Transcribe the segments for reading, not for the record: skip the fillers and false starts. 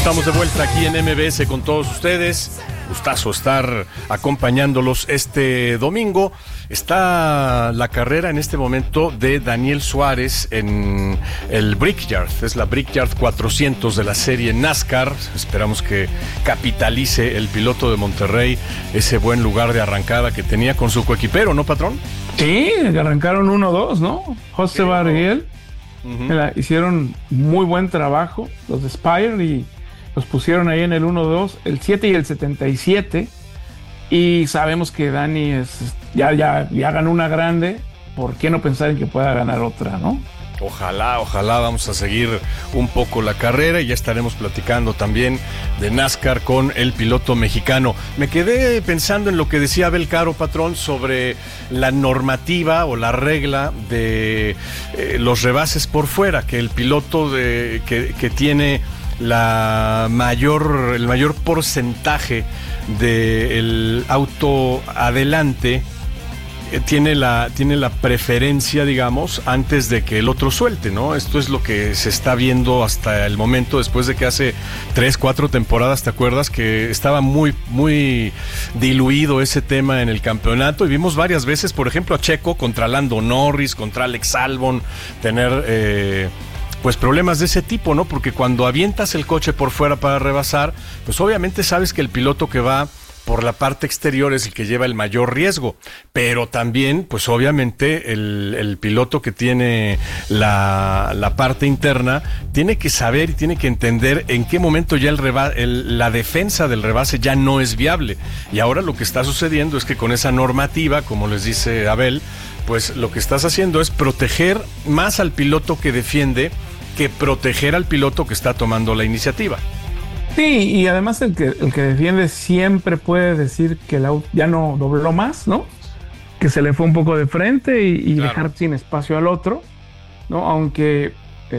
Estamos de vuelta aquí en MBS con todos ustedes. Gustazo estar acompañándolos este domingo. Está la carrera en este momento de Daniel Suárez en el Brickyard. Es la Brickyard 400 de la serie NASCAR. Esperamos que capitalice el piloto de Monterrey ese buen lugar de arrancada que tenía con su coequipero, ¿no, patrón? Sí, arrancaron 1-2, ¿no? José Barriel. Hicieron muy buen trabajo los de Spire y los pusieron ahí en el 1-2, el 7 y el 77, y sabemos que Dani ya ganó una grande. ¿Por qué no pensar en que pueda ganar otra, no? Ojalá, vamos a seguir un poco la carrera y ya estaremos platicando también de NASCAR con el piloto mexicano. Me quedé pensando en lo que decía Abel Caro, patrón, sobre la normativa o la regla de los rebases por fuera, que el piloto que tiene el mayor porcentaje del auto adelante tiene la preferencia, digamos, antes de que el otro suelte, ¿no? Esto es lo que se está viendo hasta el momento, después de que hace 3-4 temporadas, ¿te acuerdas? Que estaba muy, muy diluido ese tema en el campeonato, y vimos varias veces, por ejemplo, a Checo contra Lando Norris, contra Alex Albon, tener pues problemas de ese tipo, ¿no? Porque cuando avientas el coche por fuera para rebasar, pues obviamente sabes que el piloto que va por la parte exterior es el que lleva el mayor riesgo, pero también, pues obviamente el piloto que tiene la parte interna tiene que saber y tiene que entender en qué momento ya la defensa del rebase ya no es viable. Y ahora lo que está sucediendo es que con esa normativa, como les dice Abel, pues lo que estás haciendo es proteger más al piloto que defiende que proteger al piloto que está tomando la iniciativa. Sí, y además el que defiende siempre puede decir que el auto ya no dobló más, ¿no? Que se le fue un poco de frente y claro, dejar sin espacio al otro, ¿no? Aunque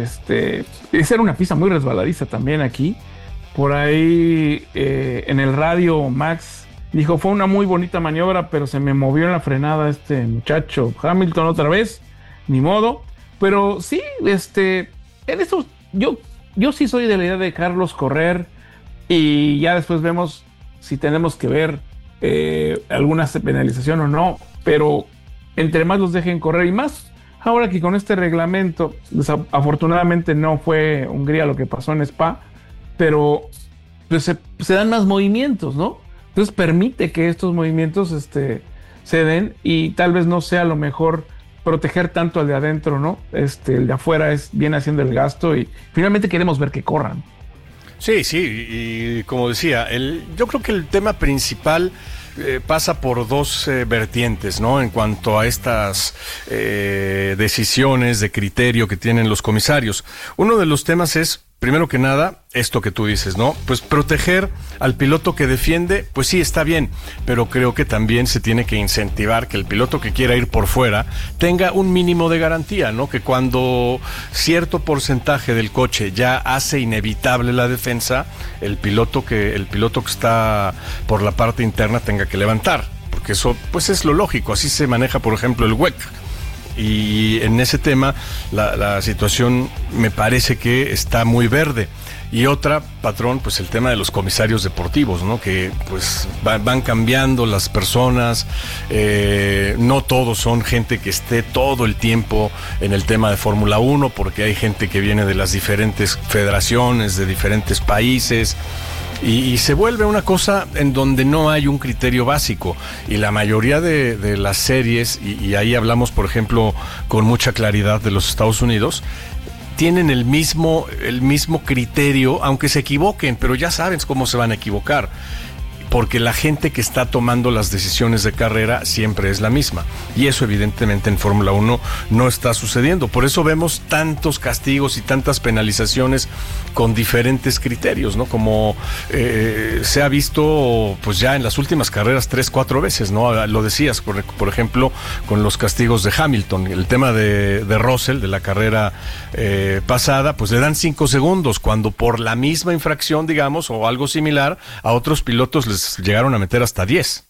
esa era una pista muy resbaladiza también aquí. Por ahí en el radio Max dijo, fue una muy bonita maniobra, pero se me movió en la frenada este muchacho Hamilton otra vez, ni modo. Pero sí, en esto yo sí soy de la idea de dejarlos correr y ya después vemos si tenemos que ver alguna penalización o no, pero entre más los dejen correr y más ahora que con este reglamento, afortunadamente no fue Hungría lo que pasó en Spa, pero pues se dan más movimientos, ¿no? Entonces permite que estos movimientos se den y tal vez no sea lo mejor proteger tanto al de adentro, ¿no? El de afuera viene haciendo el gasto y finalmente queremos ver que corran. Sí, y como decía, yo creo que el tema principal pasa por dos vertientes, ¿no? En cuanto a estas decisiones de criterio que tienen los comisarios. Uno de los temas es, primero que nada, esto que tú dices, ¿no? Pues proteger al piloto que defiende, pues sí, está bien, pero creo que también se tiene que incentivar que el piloto que quiera ir por fuera tenga un mínimo de garantía, ¿no? Que cuando cierto porcentaje del coche ya hace inevitable la defensa, el piloto que está por la parte interna tenga que levantar, porque eso pues es lo lógico, así se maneja, por ejemplo, el WEC. Y en ese tema la situación me parece que está muy verde. Y otra, patrón, pues el tema de los comisarios deportivos, ¿no? Que pues van cambiando las personas, no todos son gente que esté todo el tiempo en el tema de Fórmula 1, porque hay gente que viene de las diferentes federaciones, de diferentes países, y se vuelve una cosa en donde no hay un criterio básico, y la mayoría de las series, y ahí hablamos por ejemplo con mucha claridad de los Estados Unidos, tienen el mismo criterio, aunque se equivoquen, pero ya saben cómo se van a equivocar, porque la gente que está tomando las decisiones de carrera siempre es la misma, y eso evidentemente en Fórmula 1 no está sucediendo. Por eso vemos tantos castigos y tantas penalizaciones con diferentes criterios, ¿no? Como se ha visto pues ya en las últimas carreras 3-4 veces, ¿no? Lo decías, por ejemplo, con los castigos de Hamilton, el tema de Russell, de la carrera pasada, pues le dan 5 segundos, cuando por la misma infracción, digamos, o algo similar, a otros pilotos les llegaron a meter hasta 10.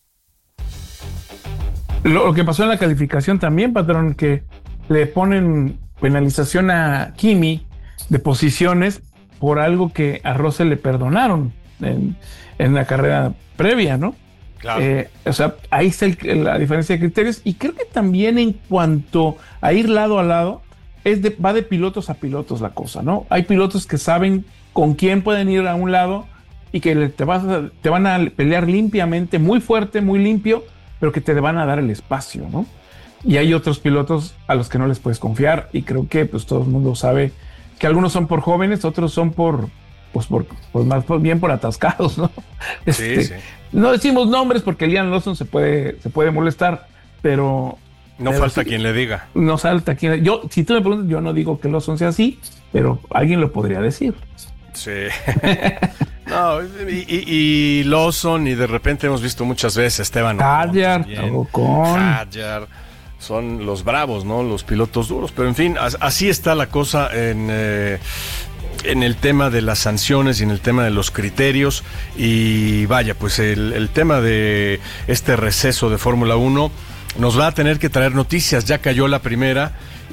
Lo que pasó en la calificación también, patrón, que le ponen penalización a Kimi de posiciones por algo que a Russell le perdonaron en la carrera previa, ¿no? Claro. O sea, ahí está la diferencia de criterios, y creo que también en cuanto a ir lado a lado, va de pilotos a pilotos la cosa, ¿no? Hay pilotos que saben con quién pueden ir a un lado y que te van a pelear limpiamente, muy fuerte, muy limpio, pero que te van a dar el espacio, ¿no? Y hay otros pilotos a los que no les puedes confiar, y creo que pues todo el mundo sabe que algunos son por jóvenes, otros son por bien por atascados, ¿no? Sí. No decimos nombres porque Liam Lawson se puede molestar, pero no falta quien le diga. No falta quien. Si tú me preguntas, yo no digo que Lawson sea así, pero alguien lo podría decir. Sí. No, y Lawson, y de repente hemos visto muchas veces Esteban Ocon, son los bravos, ¿no? Los pilotos duros, pero en fin, así está la cosa en el tema de las sanciones y en el tema de los criterios. Y vaya, pues el tema de este receso de Fórmula 1 nos va a tener que traer noticias. Ya cayó la primera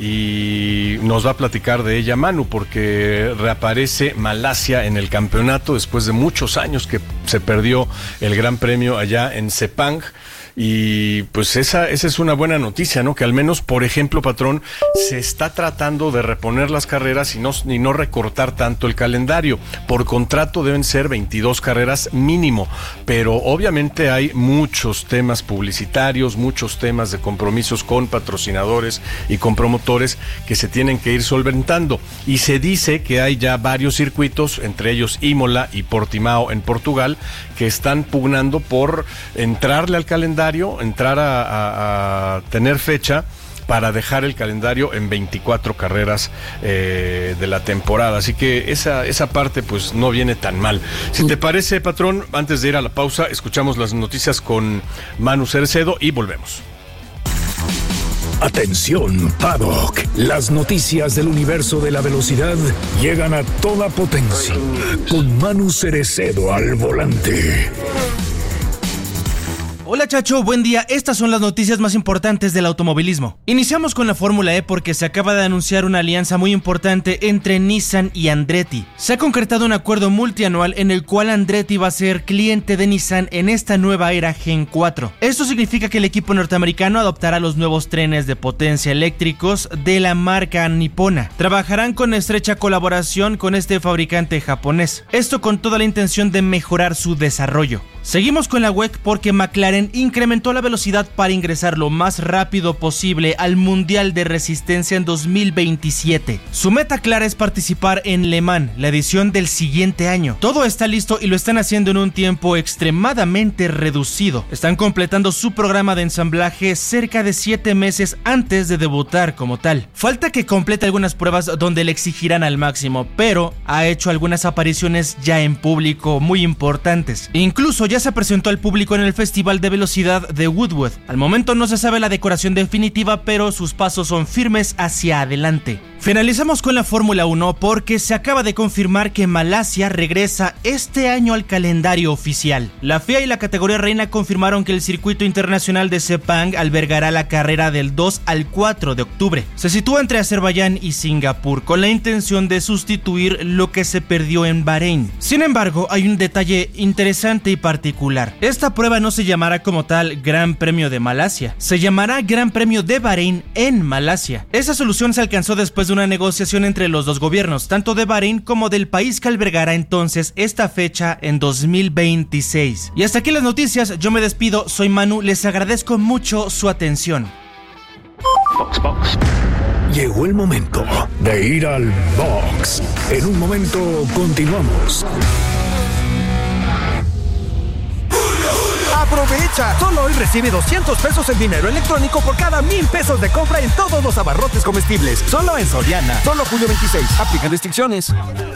y nos va a platicar de ella Manu, porque reaparece Malasia en el campeonato después de muchos años que se perdió el Gran Premio allá en Sepang. Y pues esa es una buena noticia, ¿no? Que al menos, por ejemplo, patrón, se está tratando de reponer las carreras y no recortar tanto el calendario. Por contrato deben ser 22 carreras mínimo, pero obviamente hay muchos temas publicitarios, muchos temas de compromisos con patrocinadores y con promotores que se tienen que ir solventando. Y se dice que hay ya varios circuitos, entre ellos Imola y Portimao en Portugal, que están pugnando por entrarle al calendario, entrar a tener fecha para dejar el calendario en 24 carreras de la temporada. Así que esa parte pues no viene tan mal. Si te parece, patrón, antes de ir a la pausa, escuchamos las noticias con Manu Cerecedo y volvemos. Atención, Paddock. Las noticias del universo de la velocidad llegan a toda potencia con Manu Cerecedo al volante. Hola Chacho, buen día. Estas son las noticias más importantes del automovilismo. Iniciamos con la Fórmula E porque se acaba de anunciar una alianza muy importante entre Nissan y Andretti. Se ha concretado un acuerdo multianual en el cual Andretti va a ser cliente de Nissan en esta nueva era Gen 4. Esto significa que el equipo norteamericano adoptará los nuevos trenes de potencia eléctricos de la marca nipona. Trabajarán con estrecha colaboración con este fabricante japonés. Esto con toda la intención de mejorar su desarrollo. Seguimos con la WEC porque McLaren incrementó la velocidad para ingresar lo más rápido posible al Mundial de Resistencia en 2027. Su meta clara es participar en Le Mans, la edición del siguiente año. Todo está listo y lo están haciendo en un tiempo extremadamente reducido. Están completando su programa de ensamblaje cerca de 7 meses antes de debutar como tal. Falta que complete algunas pruebas donde le exigirán al máximo, pero ha hecho algunas apariciones ya en público muy importantes. Incluso ya se presentó al público en el Festival de Velocidad de Goodwood. Al momento no se sabe la decoración definitiva, pero sus pasos son firmes hacia adelante. Finalizamos con la Fórmula 1 porque se acaba de confirmar que Malasia regresa este año al calendario oficial. La FIA y la categoría reina confirmaron que el circuito internacional de Sepang albergará la carrera del 2 al 4 de octubre. Se sitúa entre Azerbaiyán y Singapur con la intención de sustituir lo que se perdió en Bahrein. Sin embargo, hay un detalle interesante y particular. Esta prueba no se llamará como tal Gran Premio de Malasia, se llamará Gran Premio de Bahrein en Malasia. Esa solución se alcanzó después de una negociación entre los dos gobiernos, tanto de Bahrein como del país que albergará entonces esta fecha en 2026. Y hasta aquí las noticias, yo me despido, soy Manu, les agradezco mucho su atención. Llegó el momento de ir al box. En un momento continuamos. ¡Aprovecha! Solo hoy recibe 200 pesos en dinero electrónico por cada 1,000 pesos de compra en todos los abarrotes comestibles. Solo en Soriana. Solo julio 26. Aplican restricciones.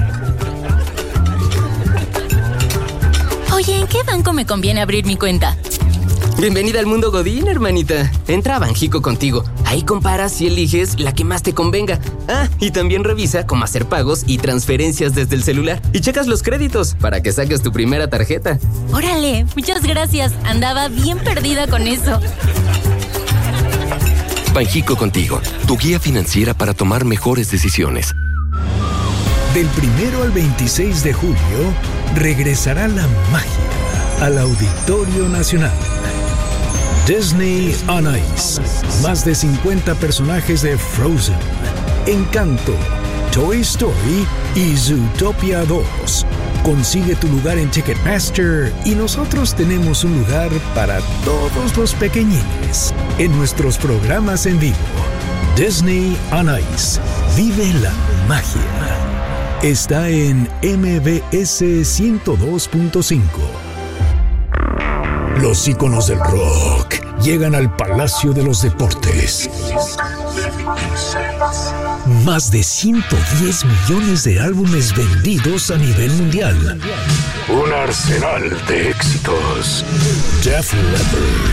Oye, ¿en qué banco me conviene abrir mi cuenta? Bienvenida al mundo Godín, hermanita. Entra a Banjico Contigo. Ahí comparas y eliges la que más te convenga. Ah, y también revisa cómo hacer pagos y transferencias desde el celular. Y checas los créditos para que saques tu primera tarjeta. ¡Órale! Muchas gracias. Andaba bien perdida con eso. Banjico Contigo, tu guía financiera para tomar mejores decisiones. Del 1 al 26 de julio, regresará la magia al Auditorio Nacional. Disney on Ice. Más de 50 personajes de Frozen, Encanto, Toy Story y Zootopia 2. Consigue tu lugar en Ticketmaster y nosotros tenemos un lugar para todos los pequeñines en nuestros programas en vivo. Disney on Ice. Vive la magia. Está en MBS 102.5. Los íconos del rock llegan al Palacio de los Deportes. Más de 110 millones de álbumes vendidos a nivel mundial. Un arsenal de éxitos. Def Leppard,